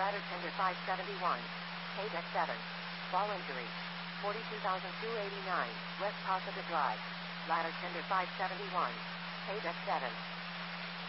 Ladder tender 571. Page X7. Fall injury. 42,289. West Pasada Drive. Ladder tender 571. Page X7.